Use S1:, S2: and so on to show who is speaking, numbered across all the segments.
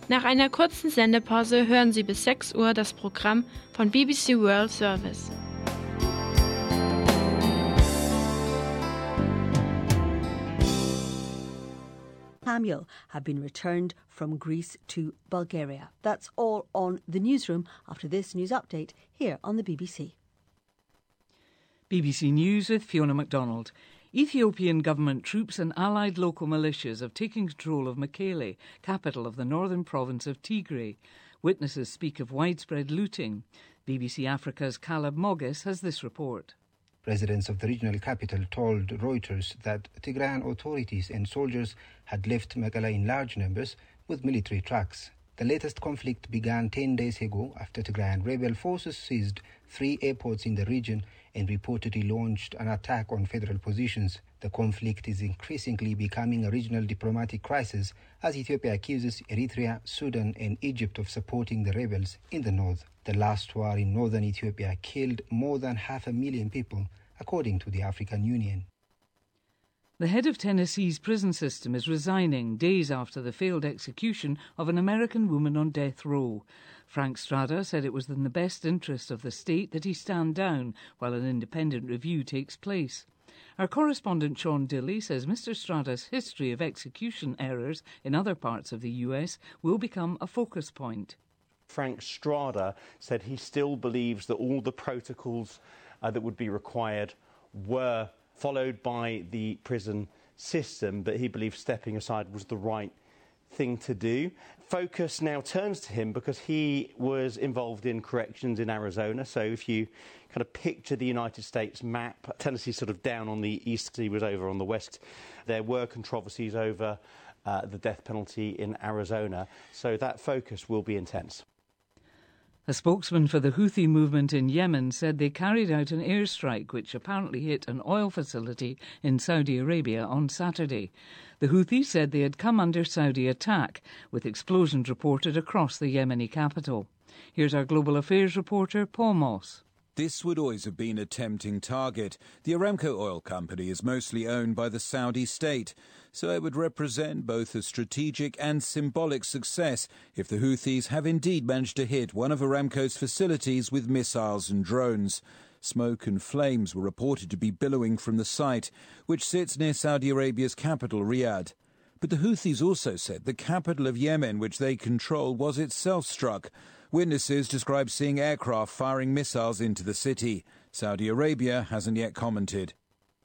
S1: Nach einer kurzen Sendepause hören Sie bis 6 Uhr das Programm von BBC World Service.
S2: Samuel have been returned from Greece to Bulgaria. That's all on the newsroom after this news update here on the BBC.
S3: BBC News with Fiona MacDonald. Ethiopian government troops and allied local militias have taken control of Mekele, capital of the northern province of Tigray. Witnesses speak of widespread looting. BBC Africa's Caleb Mogis has this report.
S4: Residents of the regional capital told Reuters that Tigrayan authorities and soldiers had left Mekele in large numbers with military trucks. The latest conflict began 10 days ago after Tigrayan rebel forces seized 3 airports in the region and reportedly launched an attack on federal positions. The conflict is increasingly becoming a regional diplomatic crisis as Ethiopia accuses Eritrea, Sudan and Egypt of supporting the rebels in the north. The last war in northern Ethiopia killed more than 500,000 people, according to the African Union.
S3: The head of Tennessee's prison system is resigning days after the failed execution of an American woman on death row. Frank Strada said it was in the best interest of the state that he stand down while an independent review takes place. Our correspondent Sean Dilley says Mr Strada's history of execution errors in other parts of the US will become a focus point.
S5: Frank Strada said he still believes that all the protocols that would be required were followed by the prison system, but he believes stepping aside was the right thing to do. Focus now turns to him because he was involved in corrections in Arizona. So if you kind of picture the United States map, Tennessee's sort of down on the east, he was over on the west. There were controversies over the death penalty in Arizona, so that focus will be intense.
S3: A spokesman for the Houthi movement in Yemen said they carried out an airstrike which apparently hit an oil facility in Saudi Arabia on Saturday. The Houthis said they had come under Saudi attack, with explosions reported across the Yemeni capital. Here's our Global Affairs reporter, Paul Moss.
S6: This would always have been a tempting target. The Aramco oil company is mostly owned by the Saudi state, so it would represent both a strategic and symbolic success if the Houthis have indeed managed to hit one of Aramco's facilities with missiles and drones. Smoke and flames were reported to be billowing from the site, which sits near Saudi Arabia's capital, Riyadh. But the Houthis also said the capital of Yemen, which they control, was itself struck. Witnesses describe seeing aircraft firing missiles into the city. Saudi Arabia hasn't yet commented.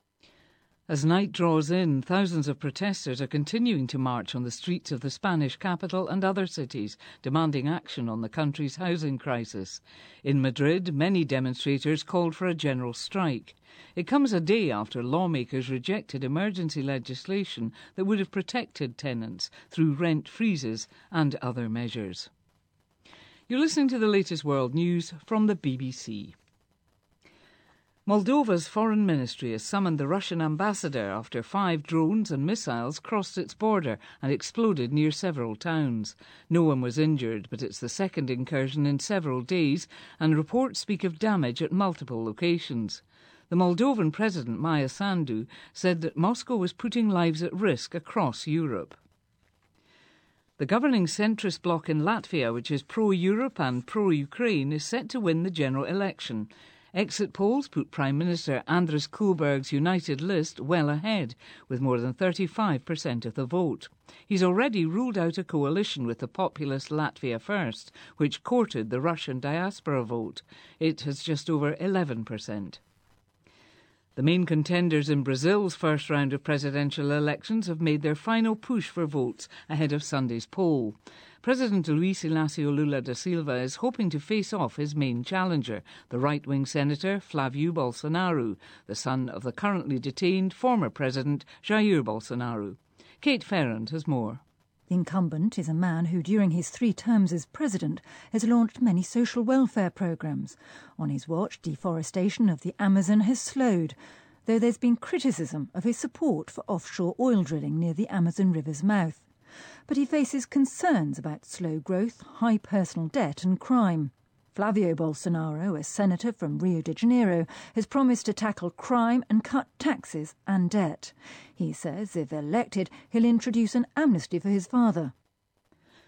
S3: As night draws in, thousands of protesters are continuing to march on the streets of the Spanish capital and other cities, demanding action on the country's housing crisis. In Madrid, many demonstrators called for a general strike. It comes a day after lawmakers rejected emergency legislation that would have protected tenants through rent freezes and other measures. You're listening to the latest world news from the BBC. Moldova's foreign ministry has summoned the Russian ambassador after 5 drones and missiles crossed its border and exploded near several towns. No one was injured, but it's the second incursion in several days, and reports speak of damage at multiple locations. The Moldovan president, Maia Sandu, said that Moscow was putting lives at risk across Europe. The governing centrist bloc in Latvia, which is pro-Europe and pro-Ukraine, is set to win the general election. Exit polls put Prime Minister Andris Kulberg's United List well ahead, with more than 35% of the vote. He's already ruled out a coalition with the populist Latvia First, which courted the Russian diaspora vote. It has just over 11%. The main contenders in Brazil's first round of presidential elections have made their final push for votes ahead of Sunday's poll. President Luiz Inácio Lula da Silva is hoping to face off his main challenger, the right-wing senator Flávio Bolsonaro, the son of the currently detained former president Jair Bolsonaro. Kate Ferrand has more.
S7: The incumbent is a man who, during his 3 terms as president, has launched many social welfare programmes. On his watch, deforestation of the Amazon has slowed, though there's been criticism of his support for offshore oil drilling near the Amazon River's mouth. But he faces concerns about slow growth, high personal debt and crime. Flávio Bolsonaro, a senator from Rio de Janeiro, has promised to tackle crime and cut taxes and debt. He says if elected, he'll introduce an amnesty for his father.